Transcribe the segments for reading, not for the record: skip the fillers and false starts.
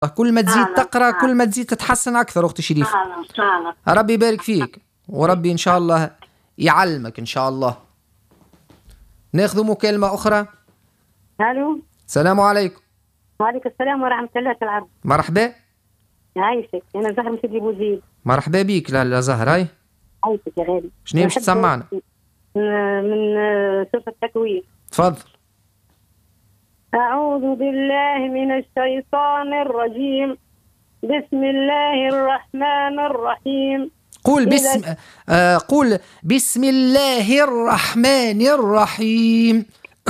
كل ما تزيد تقرأ كل ما تزيد تتحسن أكثر أختي شريف. ربي يبارك فيك وربي إن شاء الله يعلمك إن شاء الله. ناخذ مكالمة أخرى. الو السلام عليكم. وعليكم السلام ورحمة الله تعالى. مرحبا. عايشك أنا زهر من سيدي بوزيد. مرحبا بيك لا زهر. هاي عايشك يا غالي. شنو باش تسمعنا؟ من سورة التكوير. تفضل. أعوذ بالله من الشيطان الرجيم. بسم الله الرحمن الرحيم. قول قول بسم الله الرحمن الرحيم.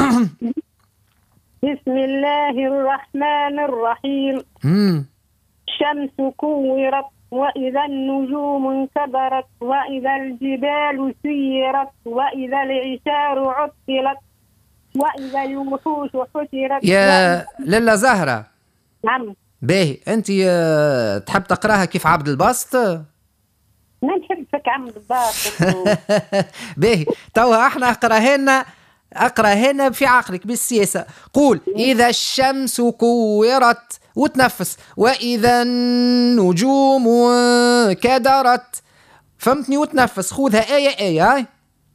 بسم الله الرحمن الرحيم. الشمس كورت وإذا النجوم انكدرت وإذا الجبال سيرت وإذا العشار عطلت وإذا الوحوش حشرت. يا لالا زهرة. نعم. باهي أنت تحب تقراها كيف عبد الباسط؟ ما نحبك عبد الباسط. باهي توا احنا اقرا هنا في عقلك بالسياسة. قول إذا الشمس كورت وتنفس وإذا النجوم كدرت. فهمتني؟ وتنفس. خذها آية هاي.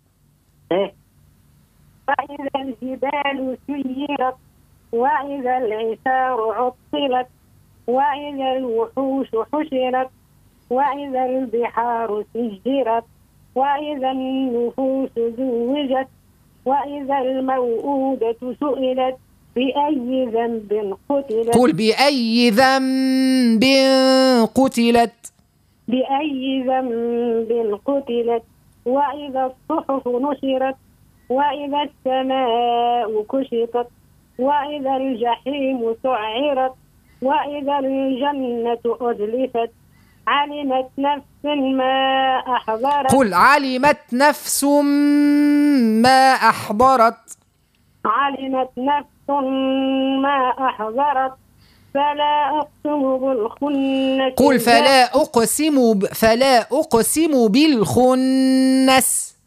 وإذا الجبال سيرت وإذا العشار عطلت وإذا الوحوش حشرت وإذا البحار سجرت وإذا النفوس زوجت وإذا الموءودة سئلت بأي ذنب قتلت. قول بأي ذنب قتلت. بأي ذنب قتلت وإذا الصحف نشرت وإذا السماء كشطت وإذا الجحيم سعرت وإذا الجنة أزلفت علمت نفس ما أحضرت. قل علمت نفس ما أحضرت. علمت نفس ما أحضرت فلا أقسم بالخنس. قل فلا أقسم بالخنس.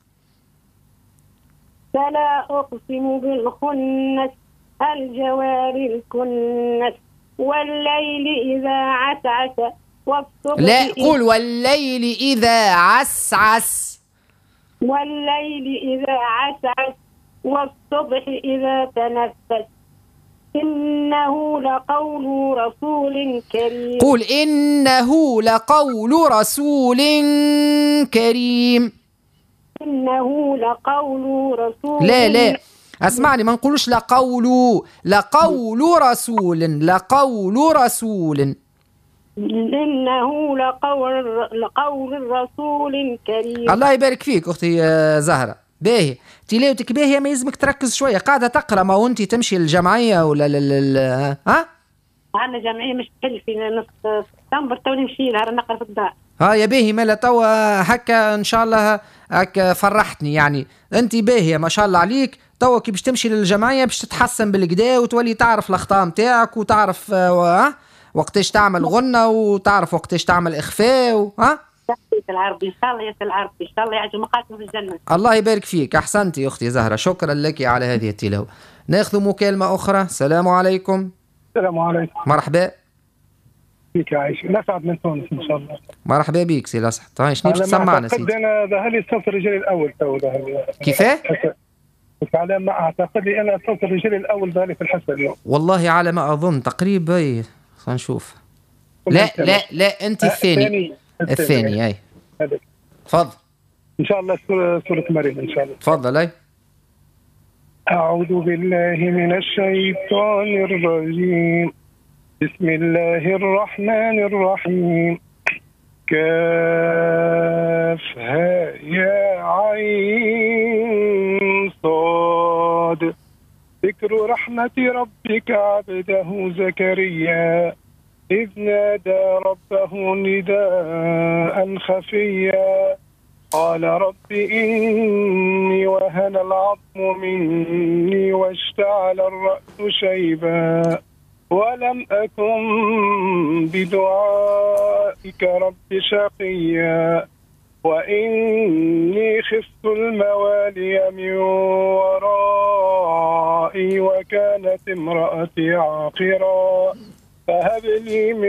فلا أقسم بالخنس الجوار الكنس والليل إذا عسعس والصبح. لا قل والليل إذا عسعس. والليل إذا عسعس والصبح إذا تنفس إنه لقول رسول كريم. قل إنه لقول رسول كريم. إنه لقول رسول. لا اسمعني ما نقولوش لقول رسول. لقول رسول. إنه لقول رسول كريم. الله يبارك فيك أختي زهرة. باهي تلاوتك باهية ما يلزمك تركز شوية. قاعدة تقرأ ما وانت تمشي للجمعية ولا ها؟ عندنا جمعية مش تحل في نص سبتمبر تو نمشي لها نقرا في الدار. يا باهي مالا توا هكا إن شاء الله هكا فرحتني يعني. أنت باهية ما شاء الله عليك. توا كي باش تمشي للجمعية باش تتحسن بالكدا وتولي تعرف الأخطاء متاعك وتعرف وقتاش تعمل غنة وتعرف وقتاش تعمل إخفاء العربي إن شاء الله يا العربي إن شاء الله يعجب مقاتل في الجنة. الله يبارك فيك. أحسنتي أختي زهرة. شكرا لك على هذه التلاوة. ناخذ مكالمة أخرى. السلام عليكم. السلام عليكم. مرحبا بك يا عايش. الأسعد من تونس إن شاء الله. مرحبا بك سي الأسعد. طيب شنو تسمعنا سيدي؟ أنا ذهلي الصوت الرجالي الأول تو ذهلي. كيفاه؟ على ما أعتقد لي أنا الصوت الرجالي الأول ذهلي في الحسن اليوم. والله على ما أظن تقريبا. نشوف. لا أنت الثاني. الثاني أي. تفضل. إن شاء الله سورة مريم إن شاء الله. تفضل أي. أعوذ بالله من الشيطان الرجيم. بسم الله الرحمن الرحيم. كافها يا عين صاد. ذكر رحمة ربك عبده زكريا إذ نادى ربه نداء خفيا قال رب إني وهن العظم مني واشتعل الرأس شيبا ولم أكن بدعائك رب شقيا وإني خفت الموالي من ورائي وكانت امرأتي عاقرا فهب لي